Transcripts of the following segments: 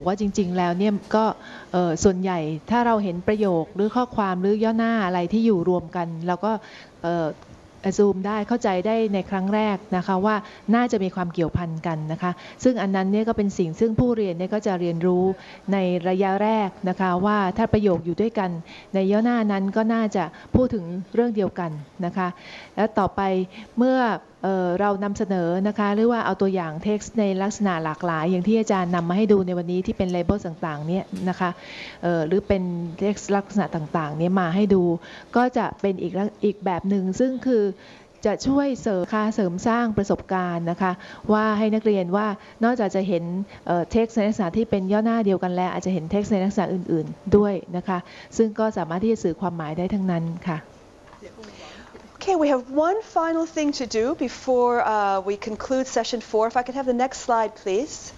ว่าจริงๆแล้วเนี่ยก็ส่วนใหญ่ถ้าเราเห็นประโยคหรือข้อความหรือย่อหน้าอะไรที่อยู่รวมกันเราก็ซูมได้เข้าใจได้ในครั้งแรกนะคะว่าน่าจะมีความเกี่ยวพันกันนะคะซึ่งอันนั้นเนี่ยก็เป็นสิ่งซึ่งผู้เรียนเนี่ยก็จะเรียนรู้ในระยะแรกนะคะว่าถ้าประโยคอยู่ด้วยกันในย่อหน้านั้นก็น่าจะพูดถึงเรื่องเดียวกันนะคะแล้วต่อไปเมื่อเรานำเสนอนะคะหรือว่าเอาตัวอย่าง text ในลักษณะหลากหลายอย่างที่อาจารย์นำมาให้ดูในวันนี้ที่เป็น label ต่างๆเนี่ยนะคะหรือเป็น text ลักษณะต่างๆเนี่ยมาให้ดูก็จะเป็นอีกแบบหนึ่งซึ่งคือจะช่วยเสริมสร้างประสบการณ์นะคะว่าให้นักเรียนว่านอกจากจะเห็นtext ในลักษณะที่เป็นย่อหน้าเดียวกันแล้วอาจจะเห็น text ในลักษณะอื่นๆด้วยนะคะซึ่งก็สามารถที่จะสื่อความหมายได้ทั้งนั้นค่ะ Okay, we have one final thing to do before we conclude session 4. If I could have the next slide, please.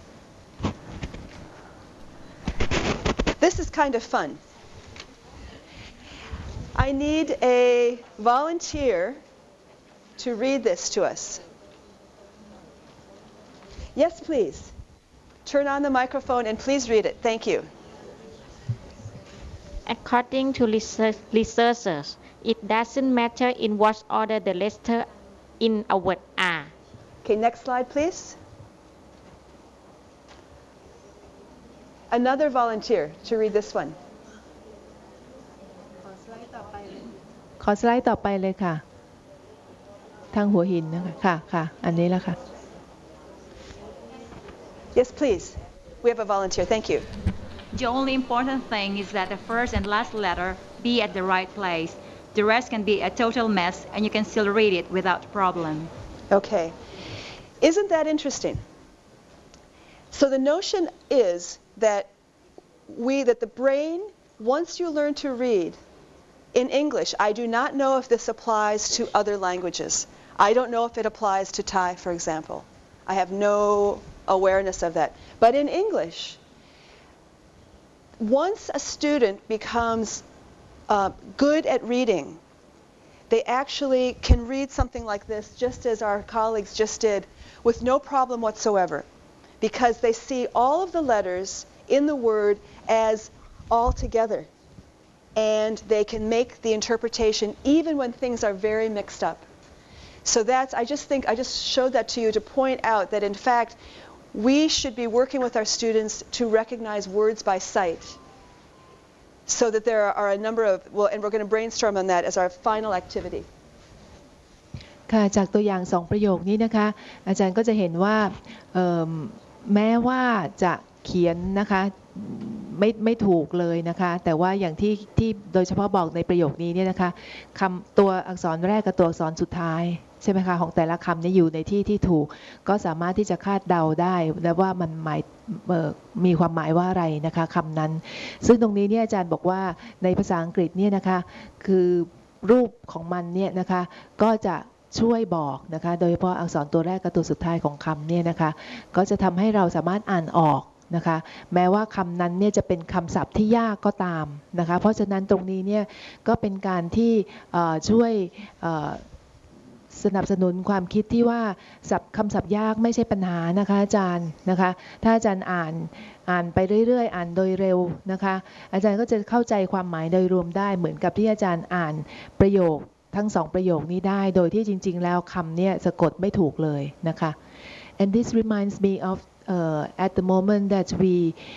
This is kind of fun. I need a volunteer to read this to us. Yes, please. Turn on the microphone and please read it. Thank you. According to researchers, it doesn't matter in what order the letters in a word are. Okay, next slide, please. Another volunteer to read this one. ขอสไลด์ต่อไปเลยค่ะทางหัวหินนะคะค่ะอันนี้ละค่ะ Yes, please. We have a volunteer. Thank you. The only important thing is that the first and last letter be at the right place. The rest can be a total mess and you can still read it without problem. Okay. Isn't that interesting? So the notion is that the brain, once you learn to read in English, I do not know if this applies to other languages. I don't know if it applies to Thai, for example. I have no awareness of that. But in English, once a student becomes good at reading, they actually can read something like this, just as our colleagues just did, with no problem whatsoever, because they see all of the letters in the word as all together, and they can make the interpretation even when things are very mixed up. So I just showed that to you to point out that in fact, we should be working with our students to recognize words by sight, so that there are a number of, and we're going to brainstorm on that as our final activity. ค่ะจากตัวอย่าง2ประโยคนี้นะคะอาจารย์ก็จะเห็นว่าแม้ว่าจะเขียนนะคะไม่ถูกเลยนะคะแต่ว่าอย่างที่โดยเฉพาะบอกในประโยคนี้เนี่ยนะคะตัวอักษรแรกกับตัวอักษรสุดท้ายใช่ไหมคะของแต่ละคำนี้อยู่ในที่ถูกก็สามารถที่จะคาดเดาได้และว่ามันมีความหมายว่าอะไรนะคะคำนั้นซึ่งตรงนี้เนี่ยอาจารย์บอกว่าในภาษาอังกฤษเนี่ยนะคะคือรูปของมันเนี่ยนะคะก็จะช่วยบอกนะคะโดยเฉพาะอักษรตัวแรกกับตัวสุดท้ายของคำเนี่ยนะคะก็จะทำให้เราสามารถอ่านออกนะคะแม้ว่าคำนั้นเนี่ยจะเป็นคำศัพท์ที่ยากก็ตามนะคะเพราะฉะนั้นตรงนี้เนี่ยก็เป็นการที่ช่วยสนับสนุนความคิดที่ว่าคำศัพท์ยากไม่ใช่ปัญหานะคะอาจารย์นะคะถ้าอาจารย์อ่านไปเรื่อยๆอ่านโดยเร็วนะคะอาจารย์ก็จะเข้าใจความหมายโดยรวมได้เหมือนกับที่อาจารย์อ่านประโยคทั้ง2ประโยคนี้ได้โดยที่จริงๆแล้วคำเนี่ยสะกดไม่ถูกเลยนะคะ and this reminds me of at the moment that we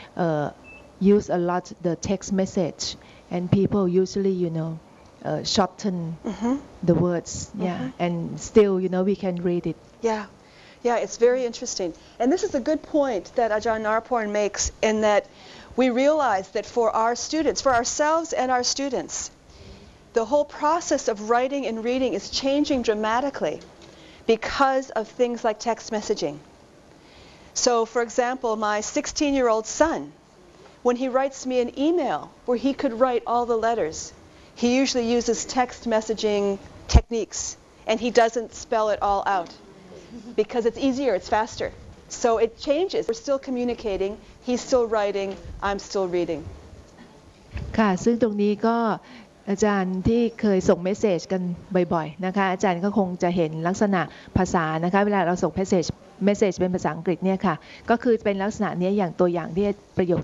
use a lot the text message and people usually shorten the words and still we can read it. Yeah, it's very interesting. And this is a good point that Ajahn Naraporn makes in that we realize that for our students, for ourselves and our students, the whole process of writing and reading is changing dramatically because of things like text messaging. So, for example, my 16-year-old son, when he writes me an email where he could write all the letters, he usually uses text messaging techniques, and he doesn't spell it all out because it's easier, it's faster. So it changes. We're still communicating, he's still writing, I'm still reading. ค่ะซึ่งตรงนี้ก็อาจารย์ที่เคยส่งเมสเสจกันบ่อยๆนะคะอาจารย์ก็คงจะเห็นลักษณะภาษานะคะเวลาเราส่งเมสเสจเป็นภาษาอังกฤษเนี่ยค่ะก็คือเป็นลักษณะนี้อย่างตัวอย่างที่ประโยค